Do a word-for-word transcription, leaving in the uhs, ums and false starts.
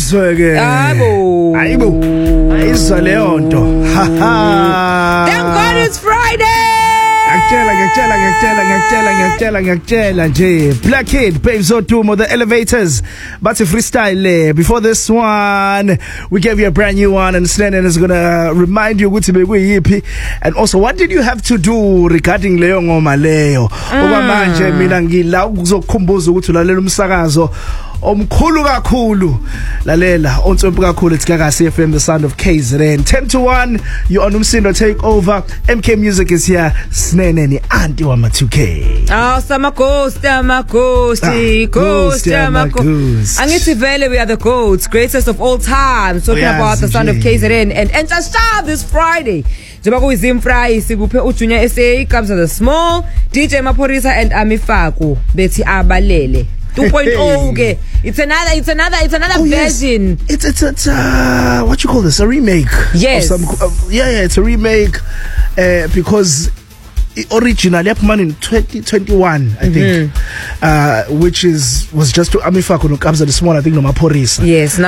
ayizwe ke Hayibo. Hayibo ayizwe leyo nto Thank God it's Friday. Ngiyakutshela ngiyakutshela ngiyakutshela ngiyakutshela ngiyakutshela ngiyakutshela nje Black Kid Babes Odumo the Elevators but a freestyle before this one we gave you a brand new one and Snenen is going to remind you ukuthi bekuyiphi and also what did you have to do regarding leyo ngoma leyo okwamanje mina ngila ukuzokukhumbuza ukuthi ulalela umsakazo omkhulu kakhulu lalela ontswempu kakhulu it's Gaga C F M the sound of K Z N ten to one you on Umsindo take over M K Music is here Snene ni auntie wa ma two K Oh sama ghost ama ghost ghost ama ghost angithi vele we are the goats greatest of all time talking oh, about the sound of K Z N and and just start this Friday njengoba kuyizim Friday sikuphe uJunior S A Kabza the Small D J Maphorisa and Amifaku bethi abalele two point oh ke it's another it's another it's another oh, version yes. it's it's it's uh what you call this a remake yes of some, uh, yeah yeah it's a remake uh, because originally yaphuma in twenty twenty-one I think mm-hmm. uh which is was just to Amifaku no Kabza the Small I think no Maphorisa yes